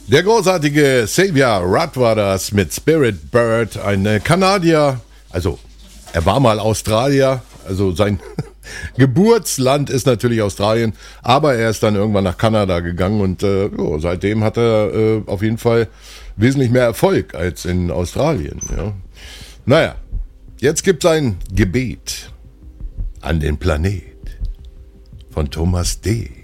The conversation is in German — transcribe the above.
Der großartige Xavier Rudd war das mit Spirit Bird, ein Kanadier. Also, er war mal Australier. Also, sein Geburtsland ist natürlich Australien. Aber er ist dann irgendwann nach Kanada gegangen und seitdem hat er auf jeden Fall wesentlich mehr Erfolg als in Australien. Ja. Naja, jetzt gibt's ein Gebet an den Planet von Thomas D.